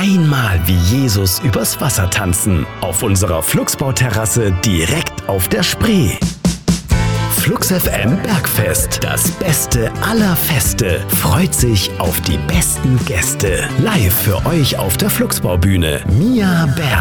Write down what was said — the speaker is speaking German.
einmal wie Jesus übers Wasser tanzen. Auf unserer Flugsbauterrasse direkt auf der Spree. Flux FM Bergfest, das Beste aller Feste, freut sich auf die besten Gäste. Live für euch auf der Flugsbaubühne, Mia Bär.